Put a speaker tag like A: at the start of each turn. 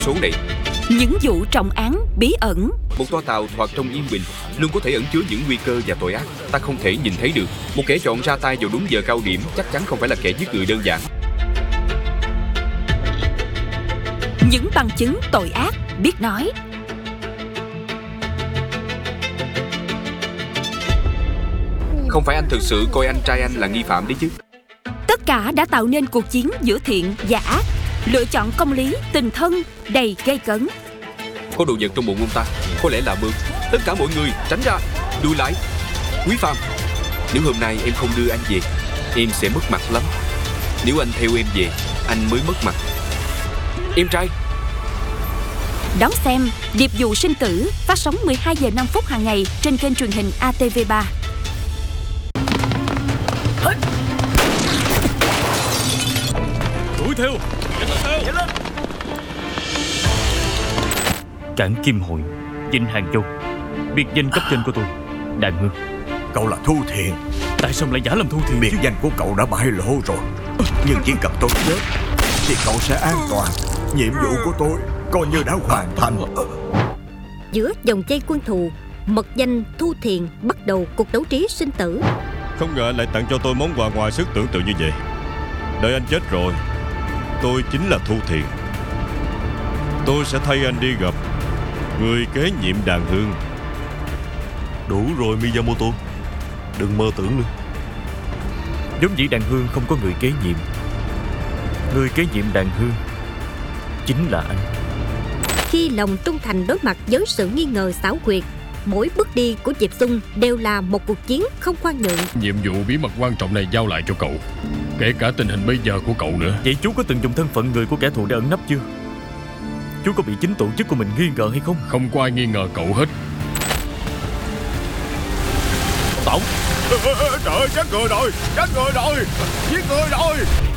A: số này.
B: Những vụ trọng án bí ẩn.
A: Một toa tàu thoạt trong yên bình luôn có thể ẩn chứa những nguy cơ và tội ác ta không thể nhìn thấy được. Một kẻ chọn ra tay vào đúng giờ cao điểm chắc chắn không phải là kẻ giết người đơn giản.
B: Những bằng chứng tội ác biết nói.
A: Không phải anh thực sự coi anh trai anh là nghi phạm đấy chứ?
B: Tất cả đã tạo nên cuộc chiến giữa thiện và ác, lựa chọn công lý, tình thân đầy gay cấn.
A: Có đồ vật trong bụng ông ta, có lẽ là mượn. Tất cả mọi người tránh ra, lùi lại. Quý Phạm, nếu hôm nay em không đưa anh về, em sẽ mất mặt lắm. Nếu anh theo em về, anh mới mất mặt. Em trai.
B: Đón xem Điệp vụ sinh tử phát sóng 12 giờ 5 phút hàng ngày trên kênh truyền hình ATV3.
C: Đuổi theo. Nhanh lên. Cảng Kim Hội, Vịnh Hàng Châu. Biệt danh cấp trên của tôi, Đàn Hương.
D: Cậu là Thu Thiền.
C: Tại sao lại giả làm Thu Thiền?
D: Biệt danh của cậu đã bại lộ rồi. Nhưng chỉ cần tôi chết thì cậu sẽ an toàn. Nhiệm vụ của tôi coi như đã hoàn thành.
E: Giữa dòng dây quân thù, mật danh Thu Thiền bắt đầu cuộc đấu trí sinh tử.
F: Không ngờ anh lại tặng cho tôi món quà ngoài sức tưởng tượng như vậy. Đợi anh chết rồi, tôi chính là Thu Thiền. Tôi sẽ thay anh đi gặp người kế nhiệm Đàn Hương.
G: Đủ rồi Miyamoto, đừng mơ tưởng nữa.
C: Giống dĩ Đàn Hương không có người kế nhiệm. Người kế nhiệm Đàn Hương chính là anh.
E: Khi lòng trung thành đối mặt với sự nghi ngờ xảo quyệt, mỗi bước đi của Diệp Xung đều là một cuộc chiến không khoan nhượng.
H: Nhiệm vụ bí mật quan trọng này giao lại cho cậu, kể cả tình hình bây giờ của cậu nữa.
C: Vậy chú có từng dùng thân phận người của kẻ thù để ẩn nấp chưa? Chú có bị chính tổ chức của mình nghi ngờ hay không?
H: Không có ai nghi ngờ cậu hết.
C: Tổng.
F: Trời ơi, chết người rồi, giết người rồi.